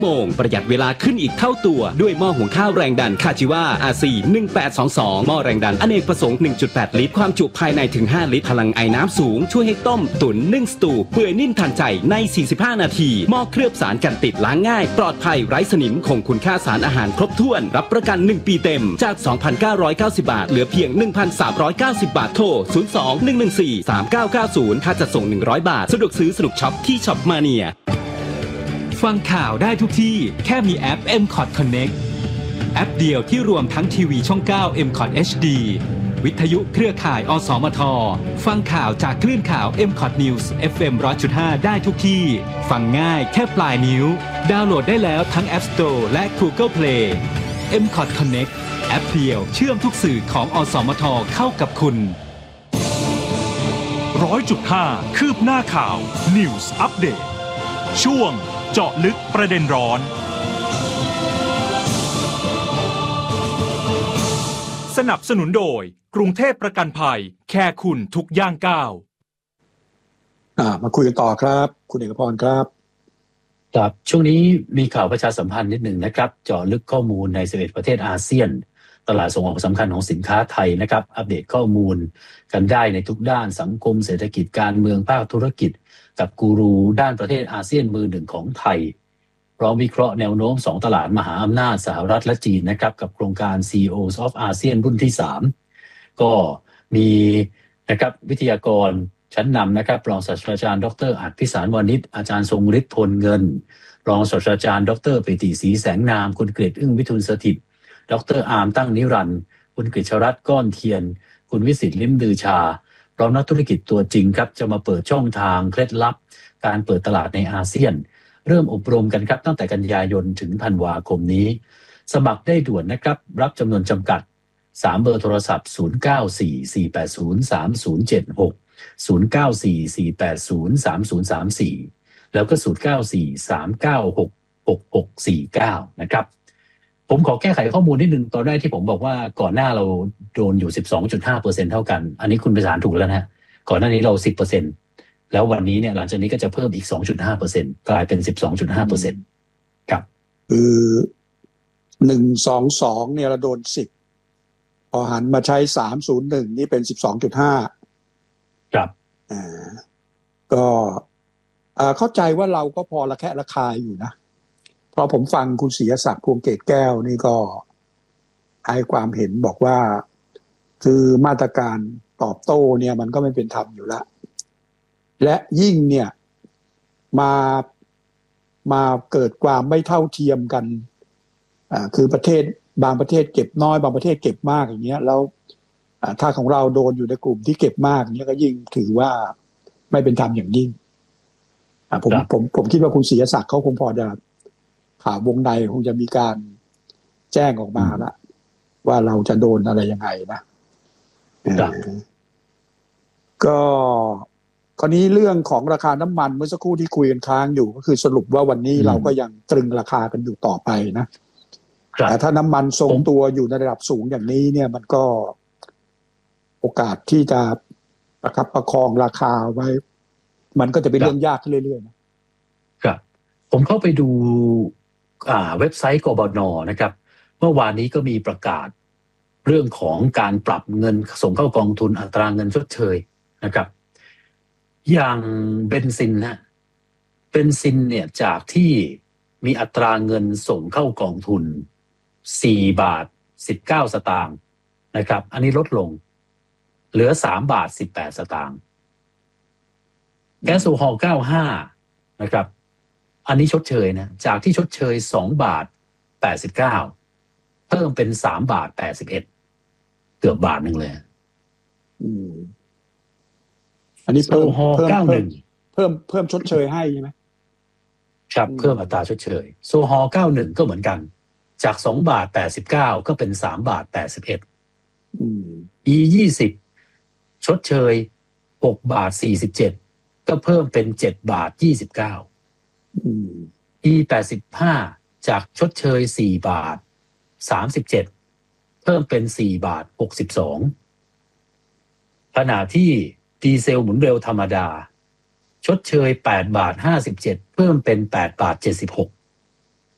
โมงประหยัดเวลาขึ้นอีกเท่าตัวด้วยหม้อหุงข้าวแรงดันคาจิวา RC 1822หม้อแรงดันอเนกประสงค์ 1.8 ลิตรความจุภายในถึง5ลิตรพลังไอ้น้ำสูงช่วยให้ต้มตุ๋นนึ่งสตูเปื่อยนิ่มทันใจใน45นาทีหม้อเคลือบสารกันติดล้างง่ายปลอดภัยไร้สนิมคงคุณค่าสารอาหารครบถ้วนรับประกัน1ปีเต็มจาก 2,990 บาทเหลือเพียง 1,390 บาทโทร 02-114-3990 ค่าจัดส่ง100 บาทสะดวกซื้อสนุกช็อปที่ช็อปมาเนียฟังข่าวได้ทุกที่แค่มีแอป MCOT Connect แอปเดียวที่รวมทั้งทีวีช่อง 9 MCOT HD วิทยุเครือข่ายอสมทฟังข่าวจากคลื่นข่าว MCOT News FM 100.5 ได้ทุกที่ฟังง่ายแค่ปลายนิ้วดาวน์โหลดได้แล้วทั้ง App Store และ Google Play MCOT Connect แอปเดียวเชื่อมทุกสื่อของอสมทเข้ากับคุณ 100.5 คืบหน้าข่าว News Update ช่วงเจาะลึกประเด็นร้อนสนับสนุนโดยกรุงเทพประกันภัยแค่คุณทุกย่างก้าวมาคุยกันต่อครับคุณเอกพรครับครับช่วงนี้มีข่าวประชาสัมพันธ์นิดหนึ่งนะครับเจาะลึกข้อมูลใน11ประเทศอาเซียนตลาดส่งออกสำคัญของสินค้าไทยนะครับอัปเดตข้อมูลกันได้ในทุกด้านสังคมเศรษฐกิจการเมืองภาคธุรกิจกับกูรูด้านประเทศอาเซียนมือหนึ่งของไทยพร้อมวิเคราะห์แนวโน้ม2ตลาดมหาอำนาจสหรัฐและจีนนะครับกับโครงการ CEOs of ASEAN รุ่นที่3ก็มีนะครับวิทยากรชั้นนำนะครับรองศาสตราจารย์ดร.อัฏฐพิสารวานิชอาจารย์ทรงฤทธิ์พลเงินรองศาสตราจารย์ดร.ปิติศรีแสงนามคุณเกรดอึ้งวิทูลสถิตดร.อาร์มตั้งนิรันดร์คุณกฤษรัตน์ก้อนเทียนคุณวิสิทธิ์ลิ้มลือชาพร้อมนักธุรกิจตัวจริงครับจะมาเปิดช่องทางเคล็ดลับการเปิดตลาดในอาเซียนเริ่มอบรมกันครับตั้งแต่กันยายนถึงธันวาคมนี้สมัครได้ด่วนนะครับรับจำนวนจำกัด3เบอร์โทรศัพท์0944803076 0944803034แล้วก็0943966649นะครับผมขอแก้ไขข้อมูลนิดนึงตอนแรกที่ผมบอกว่าก่อนหน้าเราโดนอยู่ 12.5% เท่ากันอันนี้คุณประสานถูกแล้วนะก่อนหน้านี้เรา 10%แล้ววันนี้เนี่ยหลังจากนี้ก็จะเพิ่มอีก 2.5% กลายเป็น 12.5% ครับคือ122เนี่ยเราโดน10พอหันมาใช้301นี่เป็น 12.5 ครับก็เข้าใจว่าเราก็พอระแคะระคายอยู่นะเพราะผมฟังคุณศรีศักดิ์พวงเกตแก้วนี่ก็ให้ความเห็นบอกว่าคือมาตรการตอบโต้เนี่ยมันก็ไม่เป็นธรรมอยู่แล้วและยิ่งเนี่ยมาเกิดความไม่เท่าเทียมกันคือประเทศบางประเทศเก็บน้อยบางประเทศเก็บมากอย่างเงี้ยแล้วถ้าของเราโดนอยู่ในกลุ่มที่เก็บมากเนี้ยก็ยิ่งถือว่าไม่เป็นธรรมอย่างยิ่งผมคิดว่าคุณศรีศักดิ์เขาคงพอจะข่าววงในคงจะมีการแจ้งออกมาแล้วว่าเราจะโดนอะไรยังไงนะก็คราวนี้เรื่องของราคาน้ำมันเมื่อสักครู่ที่คุยกันค้างอยู่ก็คือสรุปว่าวันนี้เราก็ยังตรึงราคากันอยู่ต่อไปนะแต่ถ้าน้ำมันทรงตัวอยู่ในระดับสูงอย่างนี้เนี่ยมันก็โอกาสที่จะประคับประคองราคาไว้มันก็จะเป็นเรื่องยากขึ้นเรื่อยๆนะครับผมเข้าไปดูเว็บไซต์กบน.นะครับเมื่อวานนี้ก็มีประกาศเรื่องของการปรับเงินส่งเข้ากองทุนอัตราเงินชดเชยนะครับอย่างเบนซินเนี่ยจากที่มีอัตราเงินส่งเข้ากองทุน4 บาท 19 สตางค์นะครับอันนี้ลดลงเหลือ3 บาท 18 สตางค์แก๊สโซฮอล์95นะครับอันนี้ชดเชยนะจากที่ชดเชย2 บาท 89เพิ่มเป็น3 บาท 81เกือบบาทนึงเลยอันนี้เพิ่มชดเชยให้ใช่ไหมครับเพิ่มอัตราชดเชยโซฮอล์91ก็เหมือนกันจาก2 บาท 89ก็เป็น3 บาท 81E20 ชดเชย6 บาท 47ก็เพิ่มเป็น7 บาท 29E85 จากชดเชย4 บาท 37เพิ่มเป็น4 บาท 62ขณะที่ดีเซลหมุนเร็วธรรมดาชดเชย8 บาท 57เพิ่มเป็น8 บาท 76